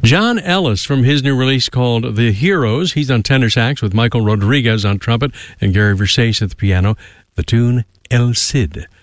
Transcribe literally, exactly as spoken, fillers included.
John Ellis from his new release called The Heroes. He's on tenor sax with Michael Rodriguez on trumpet and Gary Versace at the piano. The tune El Cid.